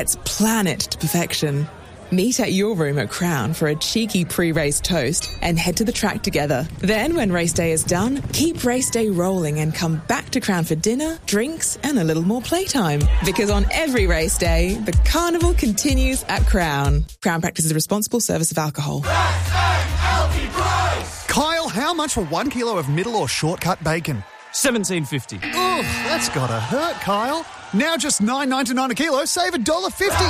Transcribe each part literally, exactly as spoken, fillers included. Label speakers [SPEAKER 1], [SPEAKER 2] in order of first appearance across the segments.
[SPEAKER 1] Let's plan it to perfection. Meet at your room at Crown for a cheeky pre-race toast and head to the track together. Then, when race day is done, keep race day rolling and come back to Crown for dinner, drinks and a little more playtime. Because on every race day, the carnival continues at Crown. Crown practices responsible service of alcohol.
[SPEAKER 2] Kyle, how much for one kilo of middle or shortcut bacon?
[SPEAKER 3] seventeen fifty.
[SPEAKER 2] Oof, that's gotta hurt, Kyle. Now just nine ninety-nine a kilo, save one dollar fifty.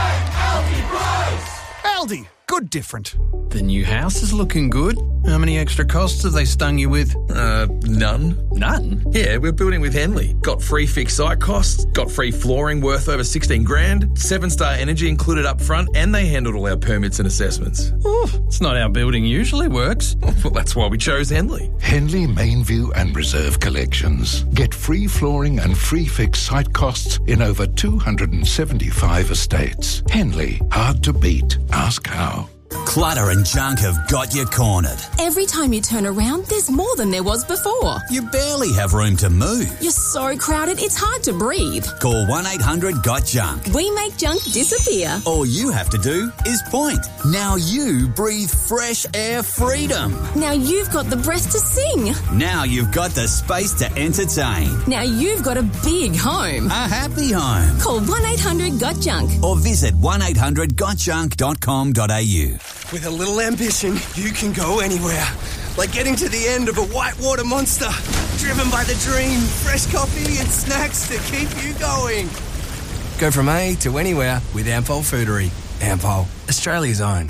[SPEAKER 2] Aldi, good different.
[SPEAKER 4] The new house is looking good. How many extra costs have they stung you with?
[SPEAKER 5] Uh, none.
[SPEAKER 4] None?
[SPEAKER 5] Yeah, we're building with Henley. Got free fixed site costs, got free flooring worth over sixteen grand, seven-star energy included up front, and they handled all our permits and assessments.
[SPEAKER 4] Oh, it's not how building usually works.
[SPEAKER 5] Well, that's why we chose Henley.
[SPEAKER 6] Henley Mainview and Reserve Collections. Get free flooring and free fixed site costs in over two hundred seventy-five estates. Henley, hard to beat. Ask how.
[SPEAKER 7] Clutter and junk have got you cornered.
[SPEAKER 8] Every time you turn around, there's more than there was before.
[SPEAKER 7] You barely have room to move.
[SPEAKER 8] You're so crowded, it's hard to breathe.
[SPEAKER 7] Call one eight hundred got junk.
[SPEAKER 8] We make junk disappear.
[SPEAKER 7] All you have to do is point. Now you breathe fresh air freedom.
[SPEAKER 8] Now you've got the breath to sing.
[SPEAKER 7] Now you've got the space to entertain.
[SPEAKER 8] Now you've got a big home.
[SPEAKER 7] A happy home.
[SPEAKER 8] Call one eight hundred got junk.
[SPEAKER 7] Or visit one eight hundred got junk dot com dot a u.
[SPEAKER 9] With a little ambition, you can go anywhere. Like getting to the end of a whitewater monster. Driven by the dream, fresh coffee and snacks to keep you going. Go from A to anywhere with Ampol Foodery. Ampol, Australia's own.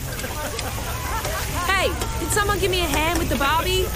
[SPEAKER 10] Hey, did someone give me a hand with the Barbie?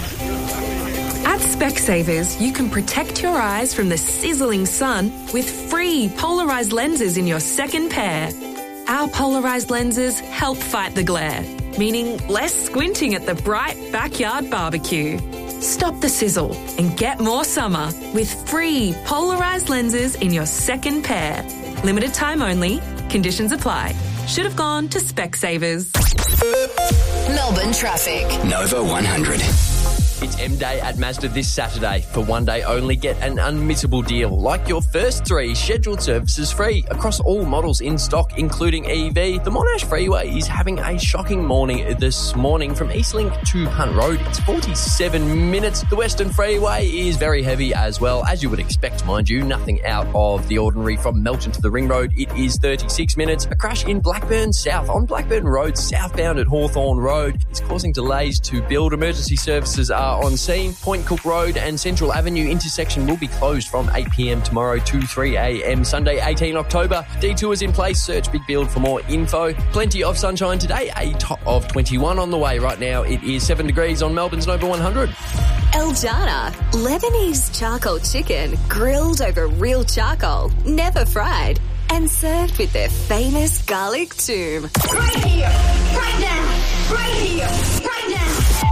[SPEAKER 10] At Specsavers, you can protect your eyes from the sizzling sun with free polarised lenses in your second pair. Our polarised lenses help fight the glare, meaning less squinting at the bright backyard barbecue. Stop the sizzle and get more summer with free polarised lenses in your second pair. Limited time only. Conditions apply. Should have gone to Specsavers.
[SPEAKER 11] Melbourne traffic.
[SPEAKER 12] Nova one hundred. It's M-Day at Mazda this Saturday. For one day only, get an unmissable deal. Like your first three scheduled services free across all models in stock, including E V. The Monash Freeway is having a shocking morning this morning from Eastlink to Hunt Road. It's forty-seven minutes. The Western Freeway is very heavy as well, as you would expect, mind you. Nothing out of the ordinary from Melton to the Ring Road. It is thirty-six minutes. A crash in Blackburn South on Blackburn Road, southbound at Hawthorne Road. It's causing delays to build. Emergency services are on scene. Point Cook Road and Central Avenue intersection will be closed from eight p.m. tomorrow to three a.m. Sunday, eighteenth October. Detours in place. Search Big Build for more info. Plenty of sunshine today. A top of twenty-one on the way. Right now it is seven degrees on Melbourne's Nova one hundred.
[SPEAKER 11] El Jana, Lebanese charcoal chicken grilled over real charcoal, never fried, and served with their famous garlic toom.
[SPEAKER 13] Right here, right now, right here, right now.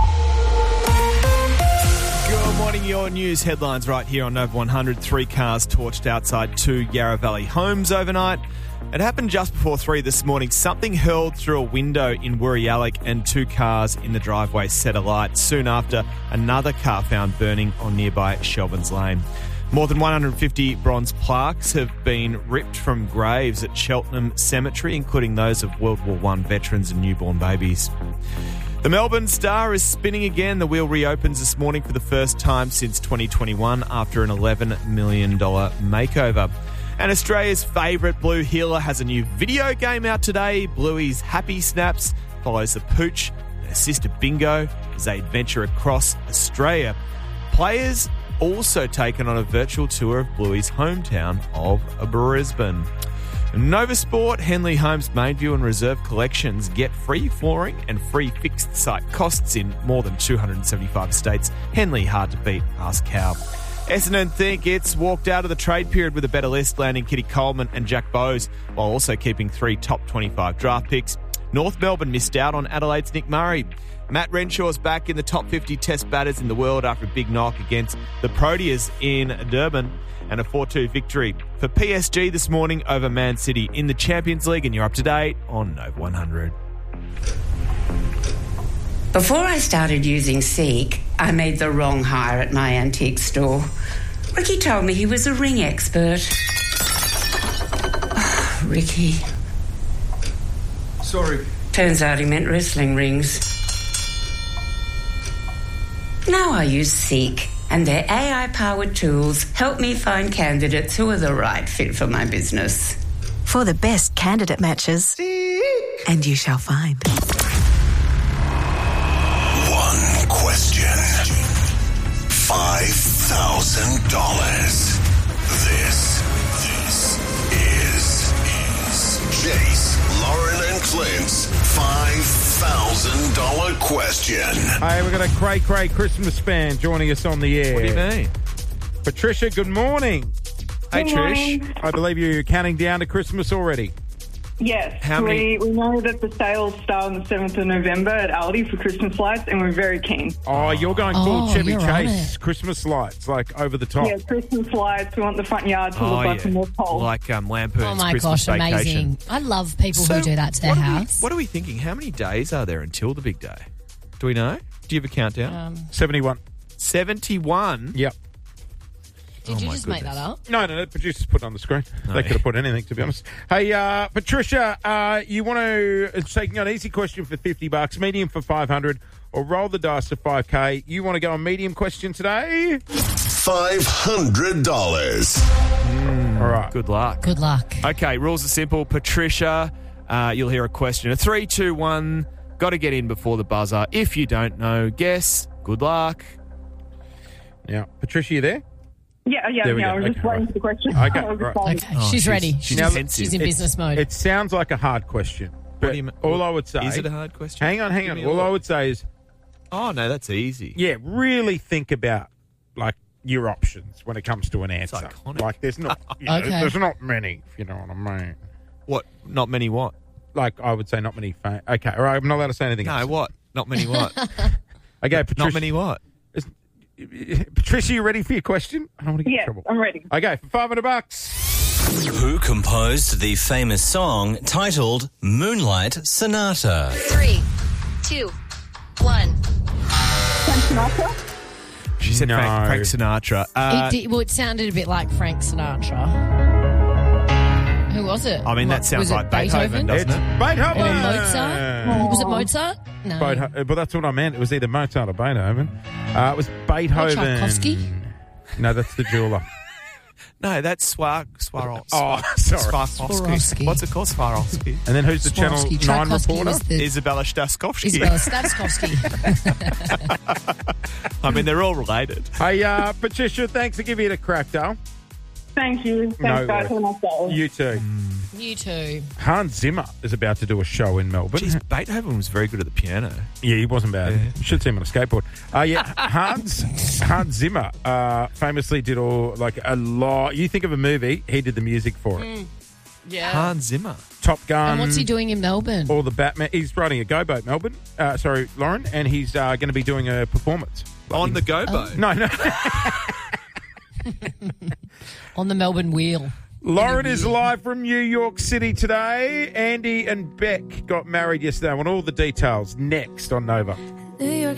[SPEAKER 14] Good morning, your news headlines right here on Nova one hundred. Three cars torched outside two Yarra Valley homes overnight. It happened just before three this morning. Something hurled through a window in Woorayalloc and two cars in the driveway set alight. Soon after, another car found burning on nearby Shelburne's Lane. More than one hundred fifty bronze plaques have been ripped from graves at Cheltenham Cemetery, including those of World War One veterans and newborn babies. The Melbourne Star is spinning again. The wheel reopens this morning for the first time since twenty twenty-one after an eleven million dollars makeover. And Australia's favourite Blue Heeler has a new video game out today. Bluey's Happy Snaps follows the pooch and her sister Bingo as they adventure across Australia. Players also taken on a virtual tour of Bluey's hometown of Brisbane. Nova Sport, Henley Homes, Mainview and Reserve Collections get free flooring and free fixed site costs in more than two hundred seventy-five estates. Henley, hard to beat, ask how. Essendon think it's walked out of the trade period with a better list, landing Kitty Coleman and Jack Bowes, while also keeping three top twenty-five draft picks. North Melbourne missed out on Adelaide's Nick Murray. Matt Renshaw's back in the top fifty test batters in the world after a big knock against the Proteas in Durban and a four two victory for P S G this morning over Man City in the Champions League. And you're up to date on Nova one hundred.
[SPEAKER 15] Before I started using Seek, I made the wrong hire at my antique store. Ricky told me he was a ring expert. Ricky.
[SPEAKER 4] Sorry.
[SPEAKER 15] Turns out he meant wrestling rings. Now I use Seek, and their A I-powered tools help me find candidates who are the right fit for my business.
[SPEAKER 3] For the best candidate matches, Seek. And you shall find.
[SPEAKER 16] One question. Five thousand dollars. This, this is, is Jace, Lauren and Clint's five thousand dollars question.
[SPEAKER 17] Hey, we've got a cray cray Christmas fan joining us on the air.
[SPEAKER 14] What do you mean?
[SPEAKER 17] Patricia, good morning.
[SPEAKER 14] Hey,
[SPEAKER 18] Good
[SPEAKER 14] Trish.
[SPEAKER 18] morning.
[SPEAKER 17] I believe you're counting down to Christmas already.
[SPEAKER 18] Yes,
[SPEAKER 14] How many-
[SPEAKER 18] we, we know that the sales start on the seventh of November at Aldi for Christmas lights, and we're very keen.
[SPEAKER 17] Oh, you're going full
[SPEAKER 18] Oh,
[SPEAKER 17] Chevy
[SPEAKER 18] you're on
[SPEAKER 17] Chase Christmas lights, like over the top.
[SPEAKER 18] Yeah, Christmas lights. We want the front yard to
[SPEAKER 14] Oh,
[SPEAKER 18] look like
[SPEAKER 14] yeah.
[SPEAKER 18] a North Pole.
[SPEAKER 14] Like um, Lampoon's
[SPEAKER 19] Oh my
[SPEAKER 14] Christmas
[SPEAKER 19] gosh,
[SPEAKER 14] vacation.
[SPEAKER 19] amazing. I love people
[SPEAKER 14] So
[SPEAKER 19] who do that to their
[SPEAKER 14] what are we-
[SPEAKER 19] house.
[SPEAKER 14] what are we thinking? How many days are there until the big day? Do we know? Do you have a countdown?
[SPEAKER 19] Um,
[SPEAKER 17] seventy-one.
[SPEAKER 14] seventy-one?
[SPEAKER 17] Yep.
[SPEAKER 19] Did
[SPEAKER 14] Oh
[SPEAKER 19] you
[SPEAKER 14] my
[SPEAKER 19] just make
[SPEAKER 14] goodness.
[SPEAKER 19] that up?
[SPEAKER 17] No, no, no. Producers put it on the screen.
[SPEAKER 14] No.
[SPEAKER 17] They could have put anything, to be honest. Hey, uh, Patricia, uh, you want to it's taking an easy question for fifty bucks, medium for five hundred, or roll the dice for five k. You want to go on medium question today?
[SPEAKER 16] Five hundred dollars.
[SPEAKER 17] All right.
[SPEAKER 14] Good luck.
[SPEAKER 19] Good luck.
[SPEAKER 14] Okay, rules are simple. Patricia, uh, you'll hear a question. A three, two, one. Got to get in before the buzzer. If you don't know, guess. Good luck.
[SPEAKER 17] Now, Patricia, you there?
[SPEAKER 18] Yeah, yeah,
[SPEAKER 17] There we
[SPEAKER 18] yeah.
[SPEAKER 17] go.
[SPEAKER 18] I was just
[SPEAKER 17] Okay,
[SPEAKER 18] waiting
[SPEAKER 17] right.
[SPEAKER 18] for the question.
[SPEAKER 17] Okay,
[SPEAKER 18] I was just
[SPEAKER 17] right.
[SPEAKER 18] following.
[SPEAKER 19] Okay, she's, ready. She's,
[SPEAKER 17] Now,
[SPEAKER 19] she's in
[SPEAKER 17] it's-
[SPEAKER 19] business mode.
[SPEAKER 17] It sounds like a hard question. But
[SPEAKER 14] do you mean?
[SPEAKER 17] all I would say...
[SPEAKER 14] Is it a hard question?
[SPEAKER 17] Hang on, hang
[SPEAKER 14] Give
[SPEAKER 17] on.
[SPEAKER 14] me a
[SPEAKER 17] All I
[SPEAKER 14] look.
[SPEAKER 17] would say is,
[SPEAKER 14] Oh, no, that's easy.
[SPEAKER 17] yeah, really think about, like, your options when it comes to an answer.
[SPEAKER 14] iconic.
[SPEAKER 17] Like, there's not, you know,
[SPEAKER 19] Okay.
[SPEAKER 17] there's not many, if you know what I mean.
[SPEAKER 14] What? Not many what?
[SPEAKER 17] Like, I would say not many... Fa- okay, all right, I'm not allowed to say anything
[SPEAKER 14] No,
[SPEAKER 17] else.
[SPEAKER 14] what? Not many what?
[SPEAKER 17] Okay, Patricia...
[SPEAKER 14] Not many what?
[SPEAKER 17] Patricia, you ready for your question? I don't want to get in
[SPEAKER 18] Yes,
[SPEAKER 17] trouble.
[SPEAKER 18] I'm ready.
[SPEAKER 17] Okay, for five hundred bucks.
[SPEAKER 20] Who composed the famous song titled Moonlight Sonata?
[SPEAKER 21] Three, two, one.
[SPEAKER 18] Frank Sinatra?
[SPEAKER 14] She said
[SPEAKER 17] No.
[SPEAKER 14] Frank, Frank Sinatra. Uh,
[SPEAKER 19] it did, well, it sounded a bit like Frank Sinatra. Who was it?
[SPEAKER 14] I mean, that
[SPEAKER 19] What-
[SPEAKER 14] sounds
[SPEAKER 19] was it
[SPEAKER 14] like Beethoven, doesn't
[SPEAKER 17] It's
[SPEAKER 14] it?
[SPEAKER 17] Beethoven.
[SPEAKER 19] Or Mozart? Was it Mozart? No.
[SPEAKER 17] Beetho- but that's what I meant. It was either Mozart or Beethoven. Uh, it was Beethoven.
[SPEAKER 19] Tchaikovsky?
[SPEAKER 17] No, that's the jeweler.
[SPEAKER 14] No, that's Swar... Swar...
[SPEAKER 17] Oh, sorry.
[SPEAKER 19] Swarovski.
[SPEAKER 14] What's it called? Swarovski.
[SPEAKER 17] And then who's the Channel
[SPEAKER 19] Swarovski.
[SPEAKER 17] nine
[SPEAKER 19] Tchaikovsky
[SPEAKER 17] reporter?
[SPEAKER 19] was the-
[SPEAKER 14] Isabella Staskovsky.
[SPEAKER 19] Isabella Statskovsky.
[SPEAKER 14] I mean, they're all related.
[SPEAKER 17] Hey, uh, Patricia, thanks for giving it a crack, Dale.
[SPEAKER 18] Thank you. Thanks,
[SPEAKER 17] No
[SPEAKER 18] guys.
[SPEAKER 17] worries.
[SPEAKER 18] Have a nice day.
[SPEAKER 17] You too.
[SPEAKER 19] You too.
[SPEAKER 17] Hans Zimmer is about to do a show in Melbourne.
[SPEAKER 14] Jeez, Beethoven was very good at the piano.
[SPEAKER 17] Yeah, he wasn't bad.
[SPEAKER 14] Yeah.
[SPEAKER 17] You should see him on a skateboard. Uh, yeah, Hans Hans Zimmer uh, famously did all, like, a lot. You think of a movie, he did the music for it.
[SPEAKER 19] Yeah.
[SPEAKER 14] Hans Zimmer.
[SPEAKER 17] Top Gun.
[SPEAKER 19] And what's he doing in Melbourne?
[SPEAKER 17] All the Batman. He's riding a Go Boat, Melbourne. Uh, sorry, Lauren. And he's uh, going to be doing a performance.
[SPEAKER 14] On the Go Boat?
[SPEAKER 17] No, no.
[SPEAKER 19] On the Melbourne Wheel.
[SPEAKER 17] Lauren is live from New York City today. Andy and Beck got married yesterday. I want all the details next on Nova.
[SPEAKER 22] New York